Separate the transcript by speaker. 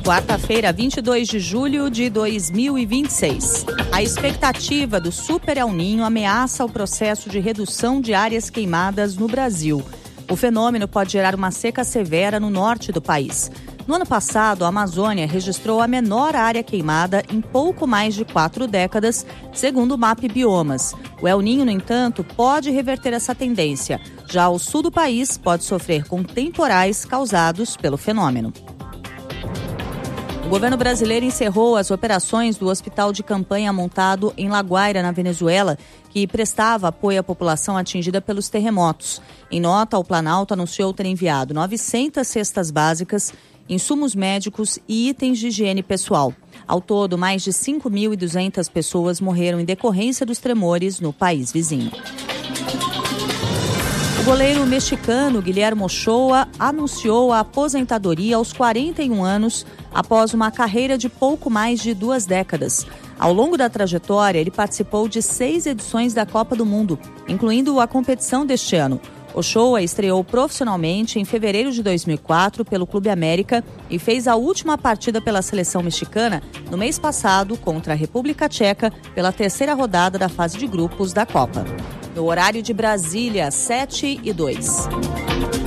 Speaker 1: Quarta-feira, 22 de julho de 2026. A expectativa do Super El Niño ameaça o processo de redução de áreas queimadas no Brasil. O fenômeno pode gerar uma seca severa no norte do país. No ano passado, a Amazônia registrou a menor área queimada em pouco mais de 4 décadas, segundo o MAP Biomas. O El Niño, no entanto, pode reverter essa tendência. Já o sul do país pode sofrer com temporais causados pelo fenômeno. O governo brasileiro encerrou as operações do hospital de campanha montado em La Guaira, na Venezuela, que prestava apoio à população atingida pelos terremotos. Em nota, o Planalto anunciou ter enviado 900 cestas básicas, insumos médicos e itens de higiene pessoal. Ao todo, mais de 5.200 pessoas morreram em decorrência dos tremores no país vizinho. O goleiro mexicano Guilherme Ochoa anunciou a aposentadoria aos 41 anos após uma carreira de pouco mais de 2 décadas. Ao longo da trajetória, ele participou de 6 edições da Copa do Mundo, incluindo a competição deste ano. Ochoa estreou profissionalmente em fevereiro de 2004 pelo Clube América e fez a última partida pela seleção mexicana no mês passado contra a República Tcheca pela 3ª rodada da fase de grupos da Copa. No horário de Brasília, 7:02.